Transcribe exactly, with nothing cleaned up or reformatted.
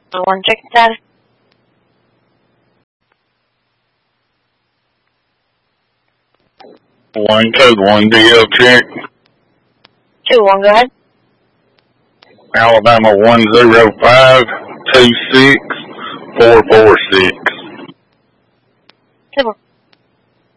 One check status. One code one D L check. Two one, go ahead. Alabama one zero five two six four four six.